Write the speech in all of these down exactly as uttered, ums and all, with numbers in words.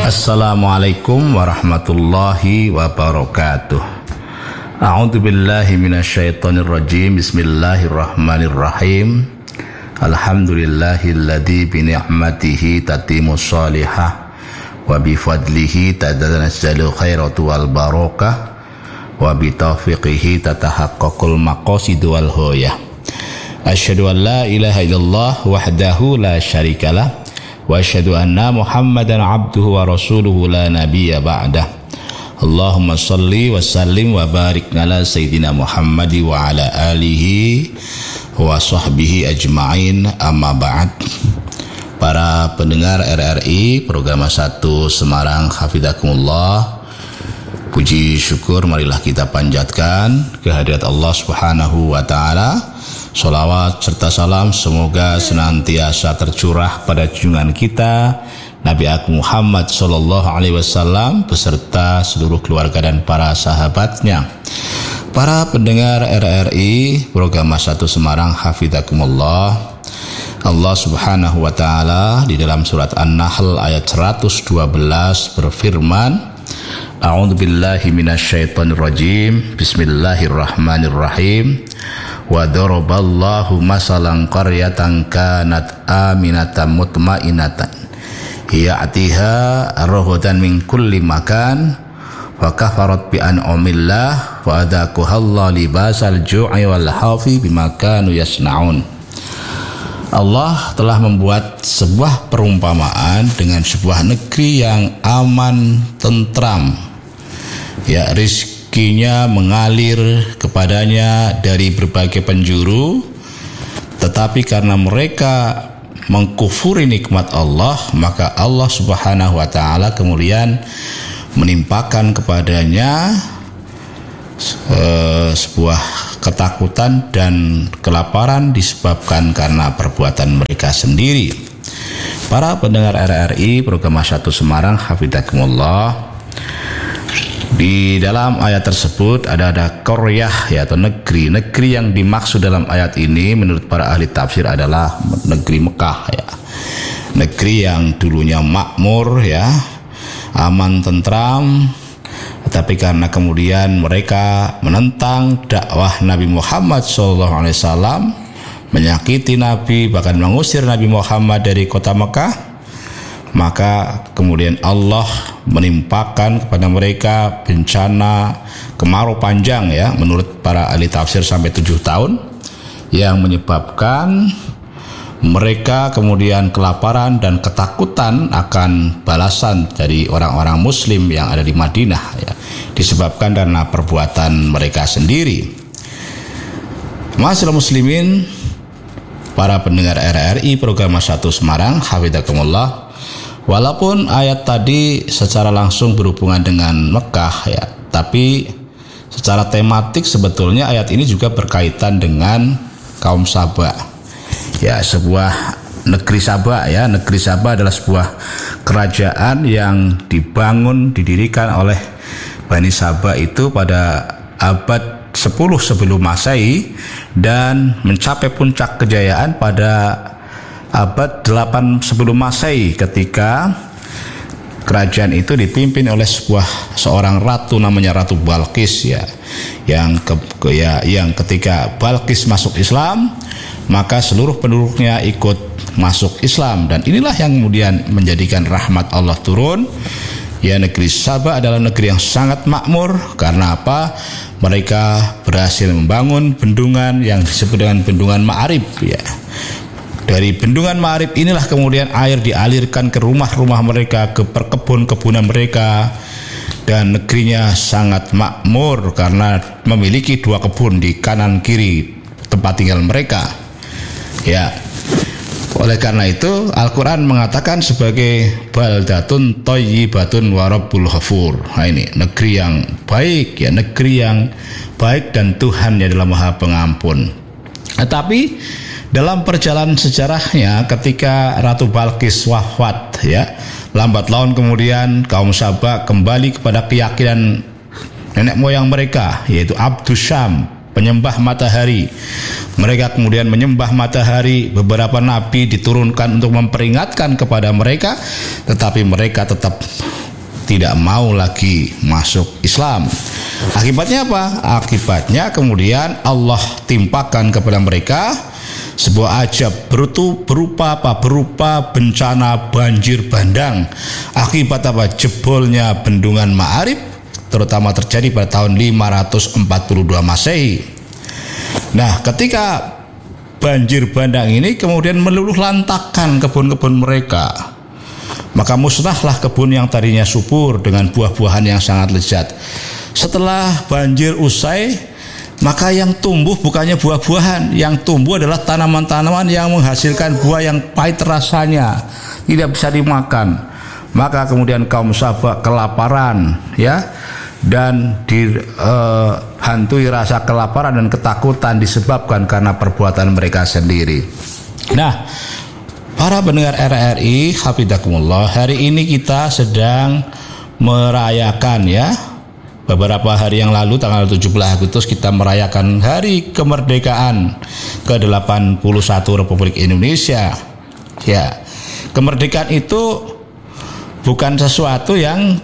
Assalamualaikum warahmatullahi wabarakatuh. A'udzu billahi minasyaitonir rajim. Bismillahirrahmanirrahim. Alhamdulillahilladzi bi ni'matihi tatimmus shalihah wa bi fadlihi tatanazzalu khairatu wal barakah wa bi taufiqihi tatahaqqaqul maqasid wal ghayah. Asyhadu an la ilaha illallah wahdahu la syarikalah wa asyhadu anna Muhammadan abduhu wa rasuluhu la nabiyya ba'dah. Allahumma salli wa sallim wa barik ala sayyidina Muhammad wa ala alihi wa sahbihi ajma'in, amma ba'd. Para pendengar R R I program satu Semarang, hafizakumullah, puji syukur marilah kita panjatkan kehadirat Allah Subhanahu wa taala. Sholawat serta salam semoga senantiasa tercurah pada junjungan kita Nabi Agung Muhammad Sallallahu Alaihi Wasallam beserta seluruh keluarga dan para sahabatnya. Para pendengar R R I program satu Semarang, hafizakumullah, Allah Subhanahu wa taala di dalam surat An-Nahl ayat seratus dua belas berfirman, A'udzu billahi minasyaitonir rajim. Bismillahirrahmanirrahim. Wa daraballahu masalan qaryatan kanat aminatan mutmainatan ya'tiha ar-raghdan min kulli makan wa kafarat bi an'amillah wa adaqahallahu libasal ju'i wal khawfi bima kanu yasnaun. Allah telah membuat sebuah perumpamaan dengan sebuah negeri yang aman, tentram, ya, rizkinya mengalir kepadanya dari berbagai penjuru, tetapi karena mereka mengkufuri nikmat Allah, maka Allah Subhanahu wa taala kemudian menimpakan kepadanya uh, sebuah ketakutan dan kelaparan disebabkan karena perbuatan mereka sendiri. Para pendengar R R I program satu Semarang, hafizakumullah, di dalam ayat tersebut ada ada qaryah, yaitu negeri. Negeri yang dimaksud dalam ayat ini menurut para ahli tafsir adalah negeri Mekah, ya. Negeri yang dulunya makmur, ya, aman, tentram, tapi karena kemudian mereka menentang dakwah Nabi Muhammad shallallahu alaihi wasallam, menyakiti Nabi, bahkan mengusir Nabi Muhammad dari kota Mekah, maka kemudian Allah menimpakan kepada mereka bencana kemarau panjang, ya, menurut para ahli tafsir sampai tujuh tahun, yang menyebabkan mereka kemudian kelaparan dan ketakutan akan balasan dari orang-orang muslim yang ada di Madinah, ya, disebabkan karena perbuatan mereka sendiri. Ma'asyiral muslimin, para pendengar R R I program satu Semarang, hafizakumullah, walaupun ayat tadi secara langsung berhubungan dengan Mekah, ya, tapi secara tematik sebetulnya ayat ini juga berkaitan dengan kaum Saba. Ya, sebuah negeri Saba, ya, negeri Saba adalah sebuah kerajaan yang dibangun, didirikan oleh Bani Saba itu pada abad sepuluh sebelum Masehi dan mencapai puncak kejayaan pada abad delapan sebelum Masehi ketika kerajaan itu dipimpin oleh sebuah seorang ratu namanya Ratu Balqis, ya, yang ke, ke, ya, yang ketika Balqis masuk Islam, maka seluruh penduduknya ikut masuk Islam, dan inilah yang kemudian menjadikan rahmat Allah turun. Ya, negeri Saba adalah negeri yang sangat makmur. Karena apa? Mereka berhasil membangun bendungan yang disebut dengan bendungan Ma'arib, ya. Dari bendungan Ma'arib inilah kemudian air dialirkan ke rumah-rumah mereka, ke perkebun-kebunan mereka, dan negerinya sangat makmur karena memiliki dua kebun di kanan kiri tempat tinggal mereka. Ya, oleh karena itu Al-Quran mengatakan sebagai baldatun thayyibatun wa rabbul ghafur. Nah, ini negeri yang baik, ya, negeri yang baik dan Tuhan yang adalah Maha Pengampun. Tetapi dalam perjalanan sejarahnya ketika Ratu Balqis wafat, ya, lambat laun kemudian kaum Saba kembali kepada keyakinan nenek moyang mereka, yaitu Abdus Syam, penyembah matahari. Mereka kemudian menyembah matahari. Beberapa nabi diturunkan untuk memperingatkan kepada mereka, tetapi mereka tetap tidak mau lagi masuk Islam. Akibatnya apa? Akibatnya kemudian Allah timpakan kepada mereka sebuah ajab berutu berupa apa? Berupa bencana banjir bandang. Akibat apa? Jebolnya bendungan Ma'arib, terutama terjadi pada tahun lima ratus empat puluh dua Masehi. Nah, ketika banjir bandang ini kemudian meluluh lantakkan kebun-kebun mereka, maka musnahlah kebun yang tadinya subur dengan buah-buahan yang sangat lezat. Setelah banjir usai, maka yang tumbuh bukannya buah-buahan, yang tumbuh adalah tanaman-tanaman yang menghasilkan buah yang pahit rasanya, tidak bisa dimakan. Maka kemudian kaum Sabah kelaparan, ya, dan dihantui eh, rasa kelaparan dan ketakutan disebabkan karena perbuatan mereka sendiri. Nah, para pendengar R R I, hafizakumullah, hari ini kita sedang merayakan, ya, beberapa hari yang lalu tanggal tujuh belas Agustus kita merayakan hari kemerdekaan ke delapan puluh satu Republik Indonesia. Ya, kemerdekaan itu bukan sesuatu yang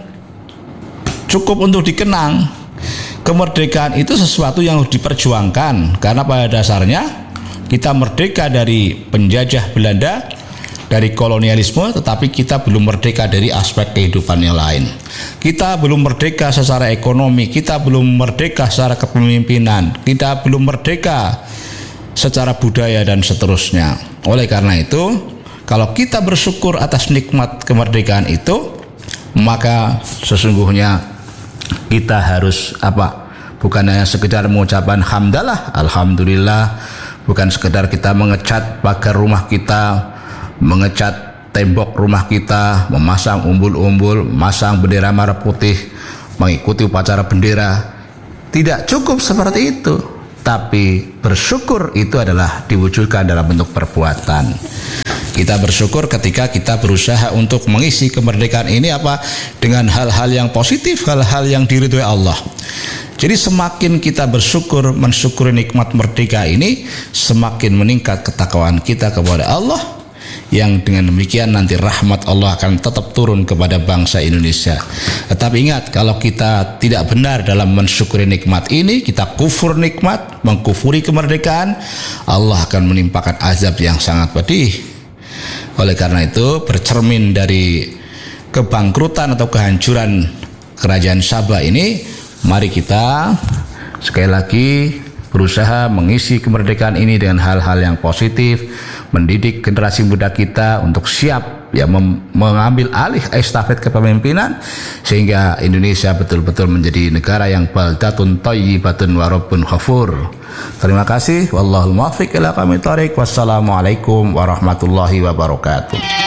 cukup untuk dikenang. Kemerdekaan itu sesuatu yang harus diperjuangkan, karena pada dasarnya kita merdeka dari penjajah Belanda, dari kolonialisme, tetapi kita belum merdeka dari aspek kehidupan yang lain. Kita belum merdeka secara ekonomi, kita belum merdeka secara kepemimpinan, kita belum merdeka secara budaya dan seterusnya. Oleh karena itu, kalau kita bersyukur atas nikmat kemerdekaan itu, maka sesungguhnya kita harus apa? Bukan hanya sekedar mengucapkan hamdalah, alhamdulillah, bukan sekedar kita mengecat pagar rumah kita, mengecat tembok rumah kita, memasang umbul-umbul, memasang bendera merah putih, mengikuti upacara bendera. Tidak cukup seperti itu, tapi bersyukur itu adalah diwujudkan dalam bentuk perbuatan. Kita bersyukur ketika kita berusaha untuk mengisi kemerdekaan ini apa? Dengan hal-hal yang positif, hal-hal yang diridhoi Allah. Jadi semakin kita bersyukur, mensyukuri nikmat merdeka ini, semakin meningkat ketakwaan kita kepada Allah, yang dengan demikian nanti rahmat Allah akan tetap turun kepada bangsa Indonesia. Tetapi ingat, kalau kita tidak benar dalam mensyukuri nikmat ini, kita kufur nikmat, mengkufuri kemerdekaan, Allah akan menimpakan azab yang sangat pedih. Oleh karena itu, bercermin dari kebangkrutan atau kehancuran kerajaan Sabah ini, mari kita sekali lagi berusaha mengisi kemerdekaan ini dengan hal-hal yang positif, mendidik generasi muda kita untuk siap, ya, mengambil alih estafet kepemimpinan, sehingga Indonesia betul-betul menjadi negara yang baldatun thayyibatun wa rabbun ghafur. Terima kasih. Wallahul muwaffiq ila aqwamit thoriq. Wassalamualaikum warahmatullahi wabarakatuh.